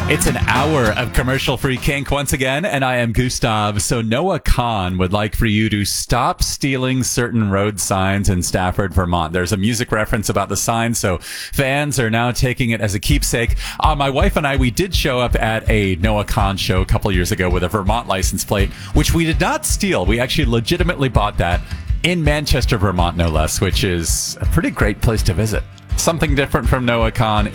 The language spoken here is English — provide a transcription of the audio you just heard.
It's an hour of commercial-free kink once again, and I am Gustav. So Noah Kahn would like for you to stop stealing certain road signs in Stafford, Vermont. There's a music reference about the sign, so fans are now taking it as a keepsake. My wife and I, we did show up at a Noah Kahn show a couple years ago with a Vermont license plate, which we did not steal. We actually legitimately bought that in Manchester, Vermont, no less, which is a pretty great place to visit. Something different from Noah Kahn